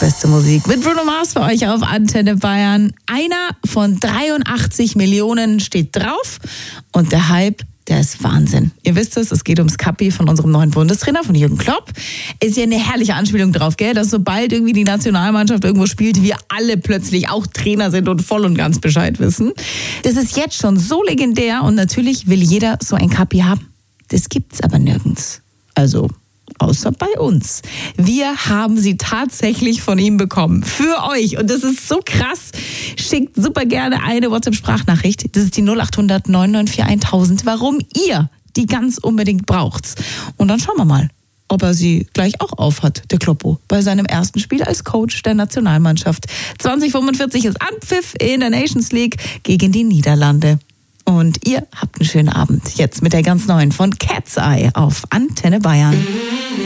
beste Musik mit Bruno Mars für euch auf Antenne Bayern. Einer von 83 Millionen steht drauf und der Hype, der ist Wahnsinn. Ihr wisst es geht ums Kappi von unserem neuen Bundestrainer, von Jürgen Klopp. Ist ja eine herrliche Anspielung drauf, gell? Dass sobald irgendwie die Nationalmannschaft irgendwo spielt, wir alle plötzlich auch Trainer sind und voll und ganz Bescheid wissen. Das ist jetzt schon so legendär und natürlich will jeder so ein Kappi haben. Das gibt's aber nirgends. Also außer bei uns. Wir haben sie tatsächlich von ihm bekommen. Für euch. Und das ist so krass. Schickt super gerne eine WhatsApp-Sprachnachricht. Das ist die 0800 994 1000. Warum ihr die ganz unbedingt braucht. Und dann schauen wir mal, ob er sie gleich auch aufhat, der Kloppo, bei seinem ersten Spiel als Coach der Nationalmannschaft. 2045 ist Anpfiff in der Nations League gegen die Niederlande. Und ihr habt einen schönen Abend jetzt mit der ganz neuen von Cat's Eye auf Antenne Bayern.